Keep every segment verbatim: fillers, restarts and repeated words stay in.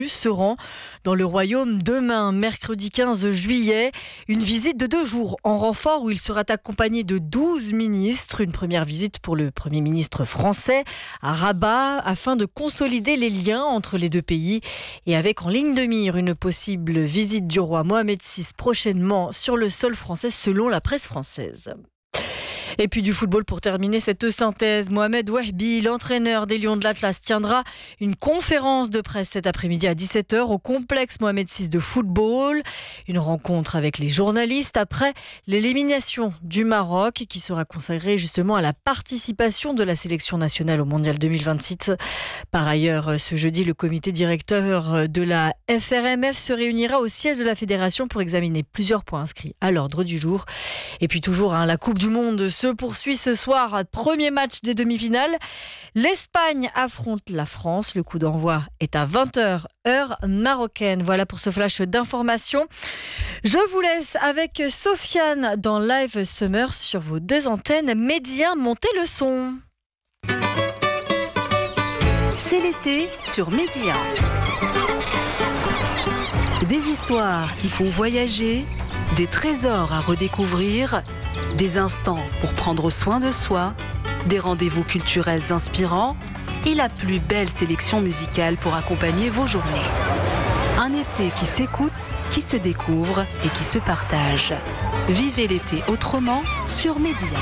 se rend dans le royaume demain, mercredi quinze juillet. Une visite de deux jours en renfort où il sera accompagné de douze ministres. Une première visite pour le Premier ministre français à Rabat afin de consolider les liens entre les deux pays. Et avec en ligne de mire une possible visite du roi Mohamed six prochainement sur le sol français selon la presse française. Et puis du football pour terminer cette synthèse. Mohamed Wahbi, l'entraîneur des Lions de l'Atlas, tiendra une conférence de presse cet après-midi à dix-sept heures au complexe Mohamed six de football. Une rencontre avec les journalistes après l'élimination du Maroc qui sera consacrée justement à la participation de la sélection nationale au Mondial deux mille vingt-six. Par ailleurs, ce jeudi, le comité directeur de la F R M F se réunira au siège de la fédération pour examiner plusieurs points inscrits à l'ordre du jour. Et puis toujours, hein, la Coupe du Monde se poursuit ce soir. Premier match des demi-finales. L'Espagne affronte la France. Le coup d'envoi est à vingt heures, heure marocaine. Voilà pour ce flash d'informations. Je vous laisse avec Sofiane dans Live Summer sur vos deux antennes. Média, montez le son. C'est l'été sur Média. Des histoires qui font voyager, des trésors à redécouvrir, des instants pour prendre soin de soi, des rendez-vous culturels inspirants et la plus belle sélection musicale pour accompagner vos journées. Un été qui s'écoute, qui se découvre et qui se partage. Vivez l'été autrement sur Média.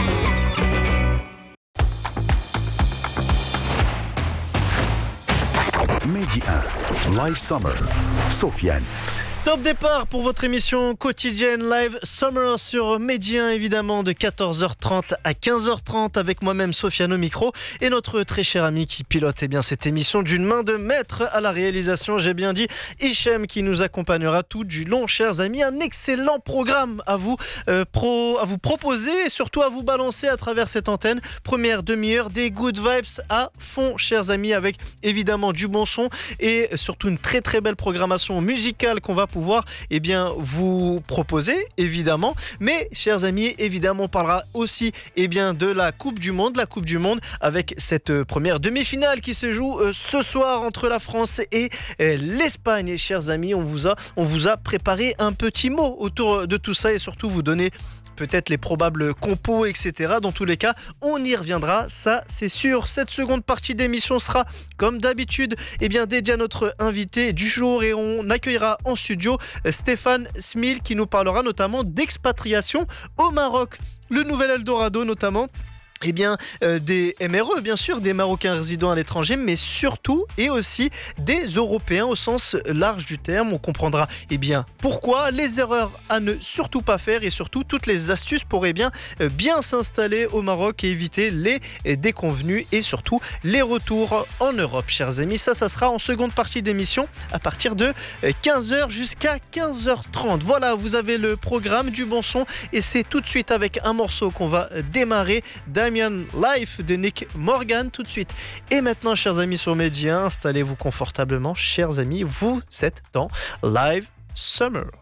Média un, Live Summer, Sofiane. Top départ pour votre émission quotidienne Live Summer sur Média, évidemment de quatorze heures trente à quinze heures trente avec moi-même Sofiane au micro et notre très cher ami qui pilote eh bien, cette émission d'une main de maître à la réalisation, j'ai bien dit, Hichem qui nous accompagnera tout du long, chers amis. Un excellent programme à vous, euh, pro, à vous proposer et surtout à vous balancer à travers cette antenne. Première demi-heure, des good vibes à fond, chers amis, avec évidemment du bon son et surtout une très très belle programmation musicale qu'on va pouvoir eh bien, vous proposer, évidemment. Mais, chers amis, évidemment, on parlera aussi eh bien, de la Coupe du Monde. La Coupe du Monde avec cette euh, première demi-finale qui se joue euh, ce soir entre la France et euh, l'Espagne. Et, chers amis, on vous a, on vous a préparé un petit mot autour de tout ça et surtout vous donner peut-être les probables compos, et cetera. Dans tous les cas, on y reviendra, ça c'est sûr. Cette seconde partie d'émission sera, comme d'habitude, eh bien, dédiée à notre invité du jour et on accueillera en studio Stéphane Smil qui nous parlera notamment d'expatriation au Maroc. Le nouvel Eldorado notamment. Eh bien, euh, des M R E, bien sûr, des Marocains résidant à l'étranger, mais surtout et aussi des Européens au sens large du terme. On comprendra, eh bien, pourquoi, les erreurs à ne surtout pas faire et surtout toutes les astuces pour, eh bien, euh, bien s'installer au Maroc et éviter les euh, déconvenus et surtout les retours en Europe, chers amis. Ça, ça sera en seconde partie d'émission à partir de euh, quinze heures jusqu'à quinze heures trente. Voilà, vous avez le programme du bon son et c'est tout de suite avec un morceau qu'on va démarrer. Damien Life de Nick Morgan tout de suite. Et maintenant, chers amis sur Média, installez-vous confortablement, chers amis, vous êtes dans Live Summer.